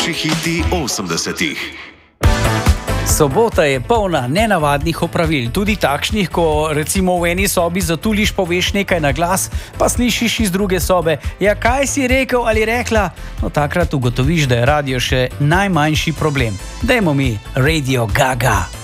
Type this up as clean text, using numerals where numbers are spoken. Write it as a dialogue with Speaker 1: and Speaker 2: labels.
Speaker 1: najboljši hiti 80-ih.
Speaker 2: Sobota je polna nenavadnih opravil, tudi takšnih, ko recimo v eni sobi zatuliš, poveš nekaj na glas, pa slišiš iz druge sobe, ja kaj si rekel ali rekla, no takrat ugotoviš, da je radio še najmanjši problem. Dajmo mi Radio Gaga.